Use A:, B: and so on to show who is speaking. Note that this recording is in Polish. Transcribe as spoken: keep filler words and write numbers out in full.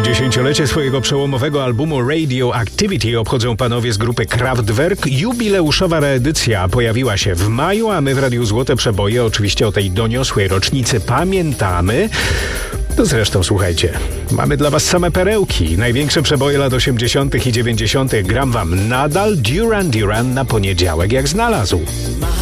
A: dziesięciolecie swojego przełomowego albumu Radioactivity obchodzą panowie z grupy Kraftwerk. Jubileuszowa reedycja pojawiła się w maju, a my w Radiu Złote Przeboje oczywiście o tej doniosłej rocznicy pamiętamy. No zresztą słuchajcie, mamy dla was same perełki. Największe przeboje lat osiemdziesiątych i dziewięćdziesiątych gram wam nadal. Duran Duran na poniedziałek jak znalazł.